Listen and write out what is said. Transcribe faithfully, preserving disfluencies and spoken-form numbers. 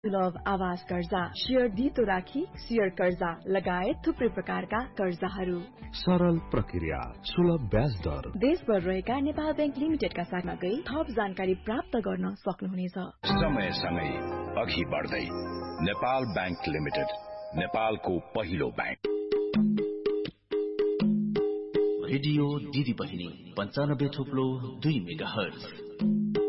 सुलभ आवास कर्जा, शेयर धितो राखी, शेयर कर्जा लगायत थुप्रै प्रकारका कर्जाहरू। सरल प्रक्रिया, सुलभ ब्याज दर। देशभर रहेका नेपाल बैंक लिमिटेडका साथमा गई थप जानकारी प्राप्त गर्न सक्नुहुनेछ। समय सँगै अघि बढ्दै नेपाल बैंक लिमिटेड, नेपालको पहिलो बैंक। रेडियो दिदी बहिनी पञ्चानब्बे थुप्लो दुई मेगा हर्ज।